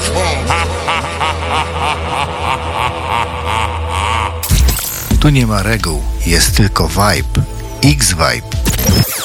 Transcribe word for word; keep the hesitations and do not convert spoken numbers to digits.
Tu nie ma reguł, jest tylko vibe. X-Vibe.